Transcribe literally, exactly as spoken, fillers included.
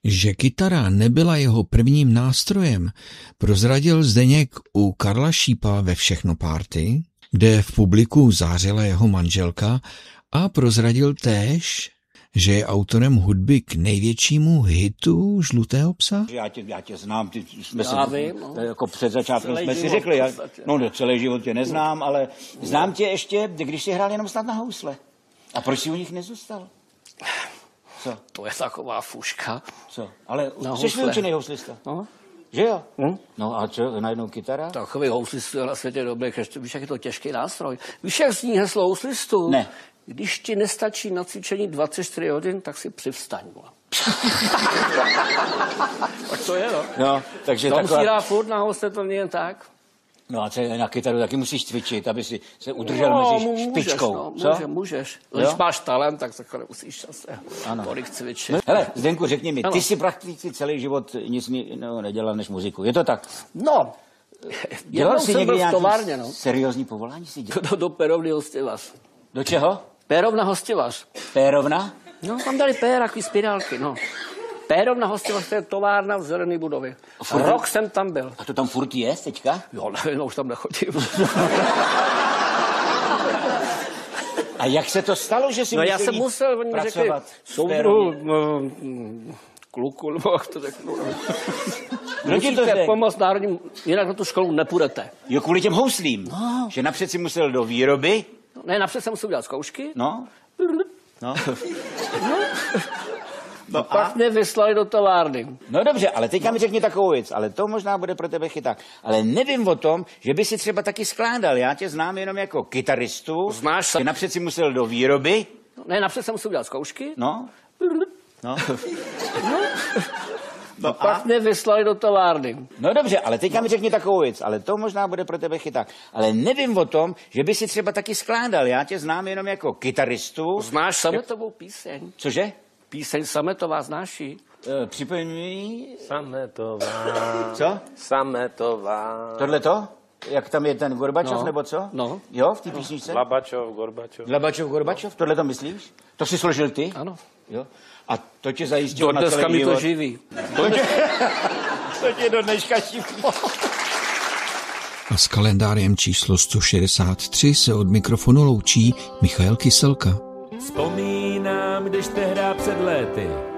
Že kytara nebyla jeho prvním nástrojem, prozradil Zdeněk u Karla Šípa ve Všechno Party, kde v publiku zářila jeho manželka, a prozradil též, že je autorem hudby k největšímu hitu Žlutého psa. Já tě, já tě znám, ty jsme já si, vím, no. jako před začátkem Celý jsme si život řekli, já, podstatě. no celý život tě neznám, ale znám tě ještě, když jsi hrál jenom snad na housle. A proč jsi u nich nezůstal? Co? To je taková fuška. Co? Ale Na jsi housle. vyučený houslista. No. Že jo? Hm? No a co, najednou kytara? Takový houslist je na světě dobrý, víš, jak je to těžký nástroj. Víš, jak zní heslo houslistu? Ne. Když ti nestačí na cvičení dvacet čtyři hodin, tak si přivstaň. Tak to je, no. No, takže To taková... musí dát furt na housle, to není jen tak. No a co, na kytaru taky musíš cvičit, aby si se udržel No, mezi můžeš, špičkou. no, co? může, můžeš. Když Jo? máš talent, tak takhle nemusíš zase Ano. tolik cvičit. No, hele, Zdenku, řekni mi, Ano. ty jsi prakticky celý život nic mi, no, nedělal než muziku. Je to tak? No, Dělal jednou jsi jsem někdy byl v nějaký továrně, no. seriózní povolání? Jsi dělal? Do, do Pérovny hostivař. Do čeho? Pérovna hostivař. Pérovna? No, tam dali pér, takový spirálky, no. Pérovna hostivař, to je továrna v zelený budově. Furt- Rok jsem tam byl. A to tam furt je teďka? Jo, nevím, no, už tam nechodím. A jak se to stalo, že jsi No musel já jsem jít musel, oni mi řekli, pracovat v soudru, Pérovně? no, mm, kluku, nebo jak to řeknu. Kdo ti to Musíte řekl? pomoct národním, jinak na tu školu nepůjdete. Jo, kvůli těm houslím. No. Že napřed si musel do výroby. Ne, napřed jsem musel udělat zkoušky. No. No. No a pak mě vyslali do továrny. No dobře, ale teďka mi řekni takovou věc, ale to možná bude pro tebe chyták. Ale nevím o tom, že by si třeba taky skládal. Já tě znám jenom jako kytaristu. Znáš se- Že napřed si musel do výroby. Ne, napřed jsem musel udělat zkoušky. No. No. No pak mě vyslali do továrny. No dobře, ale teďka mi řekni takovou věc, ale to možná bude pro tebe chyták. Ale nevím o tom, že by si třeba taky skládal. Já tě znám jenom jako kytaristu. Znáš sametovou píseň? Cože? Píseň sametová znáší? E, připomeň mi. Sametová. Co? Sametová. Tohle to? Jak tam je ten Gorbačov, No. nebo co? No. Jo, v té písničce? Labačov, Gorbačov. Labačov, Gorbačov, tohle to myslíš? To si složil ty? Ano. Jo. A to tě zajistilo Do na dneska celý mi to život? živí. To tě, to tě do dneška živí. A s kalendářem číslo sto šedesát tři se od mikrofonu loučí Michael Kyselka. Vzpomínám, když tehdy před léty